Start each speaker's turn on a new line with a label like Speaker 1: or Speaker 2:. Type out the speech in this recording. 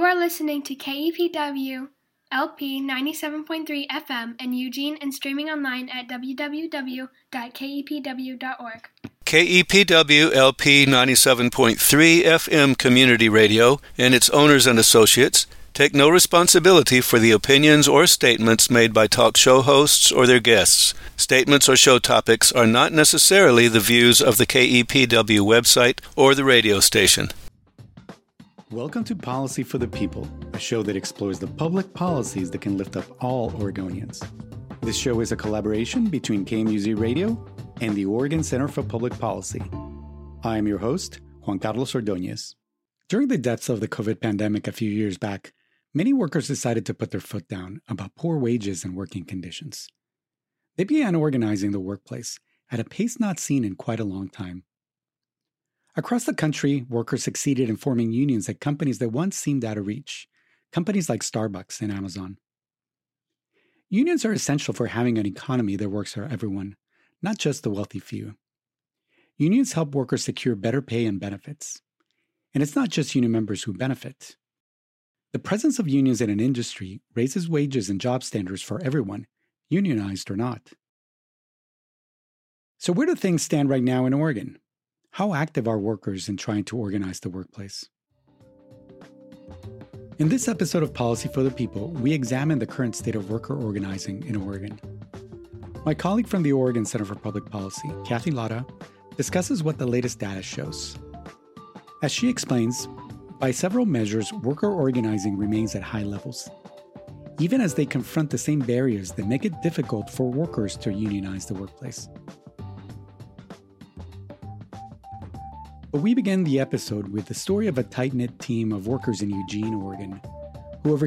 Speaker 1: are listening to KEPW LP 97.3 FM in Eugene and streaming online at www.kepw.org.
Speaker 2: KEPW LP 97.3 FM Community Radio and its owners and associates take no responsibility for the opinions or statements made by talk show hosts or their guests. Statements or show topics are not necessarily the views of the KEPW website or the radio station.
Speaker 3: Welcome to Policy for the People, a show that explores the public policies that can lift up all Oregonians. This show is a collaboration between KMUZ Radio and the Oregon Center for Public Policy. I am your host, Juan Carlos Ordóñez. During the depths of the COVID pandemic a few years back, many workers decided to put their foot down about poor wages and working conditions. They began organizing the workplace at a pace not seen in quite a long time. Across the country, workers succeeded in forming unions at companies that once seemed out of reach, companies like Starbucks and Amazon. Unions are essential for having an economy that works for everyone, not just the wealthy few. Unions help workers secure better pay and benefits. And it's not just union members who benefit. The presence of unions in an industry raises wages and job standards for everyone, unionized or not. So where do things stand right now in Oregon? How active are workers in trying to organize the workplace? In this episode of Policy for the People, we examine the current state of worker organizing in Oregon. My colleague from the Oregon Center for Public Policy, Kathy Lara, discusses what the latest data shows. As she explains, by several measures, worker organizing remains at high levels, even as they confront the same barriers that make it difficult for workers to unionize the workplace. But we begin the episode with the story of a tight-knit team of workers in Eugene, Oregon, who